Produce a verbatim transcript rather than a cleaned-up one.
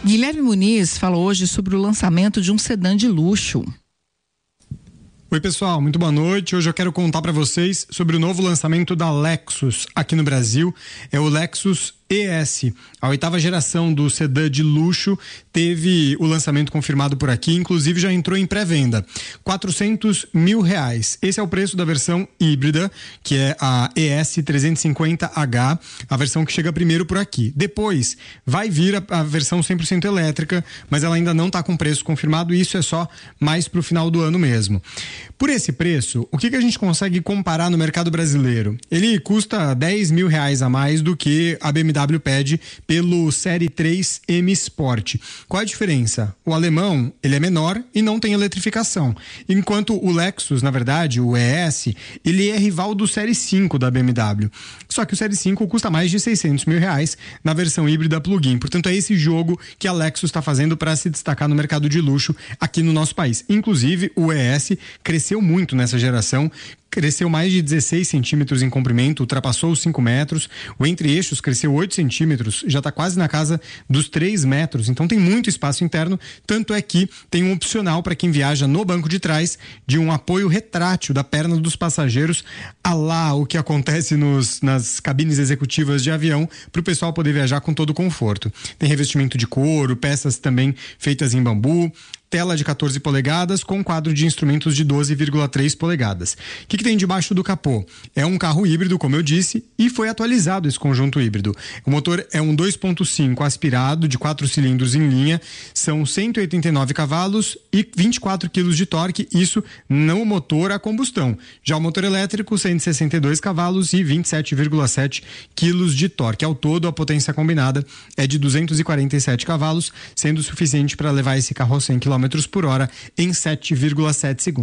Guilherme Muniz fala hoje sobre o lançamento de um sedã de luxo. Oi pessoal, muito boa noite. Hoje eu quero contar para vocês sobre o novo lançamento da Lexus aqui no Brasil. É o Lexus E S, a oitava geração do sedã de luxo, teve o lançamento confirmado por aqui, inclusive já entrou em pré-venda, quatrocentos mil reais. Esse é o preço da versão híbrida, que é a E S trezentos e cinquenta H, a versão que chega primeiro por aqui. Depois vai vir a, a versão cem por cento elétrica, mas ela ainda não está com preço confirmado, e isso é só mais para o final do ano mesmo. Por esse preço, o que, que a gente consegue comparar no mercado brasileiro? Ele custa dez mil reais a mais do que a B M W pede pelo Série três M Sport. Qual a diferença? O alemão, ele é menor e não tem eletrificação, enquanto o Lexus, na verdade, o E S, ele é rival do Série cinco da B M W. Só que o Série cinco custa mais de seiscentos mil reais na versão híbrida plug-in. Portanto, é esse jogo que a Lexus está fazendo para se destacar no mercado de luxo aqui no nosso país. Inclusive, o E S cresceu muito nessa geração, cresceu mais de dezesseis centímetros em comprimento, ultrapassou os cinco metros, o entre-eixos cresceu oito centímetros, já está quase na casa dos três metros, então tem muito espaço interno, tanto é que tem um opcional para quem viaja no banco de trás de um apoio retrátil da perna dos passageiros, a lá o que acontece nos, nas cabines executivas de avião, para o pessoal poder viajar com todo conforto. Tem revestimento de couro, peças também feitas em bambu, tela de quatorze polegadas com quadro de instrumentos de doze vírgula três polegadas. O que, que tem debaixo do capô? É um carro híbrido, como eu disse, e foi atualizado esse conjunto híbrido. O motor é um dois ponto cinco aspirado de quatro cilindros em linha, são cento e oitenta e nove cavalos e vinte e quatro quilos de torque, isso no motor a combustão. Já o motor elétrico, cento e sessenta e dois cavalos e vinte e sete vírgula sete quilos de torque. Ao todo, a potência combinada é de duzentos e quarenta e sete cavalos, sendo suficiente para levar esse carro a cem quilômetros por hora em sete vírgula sete segundos.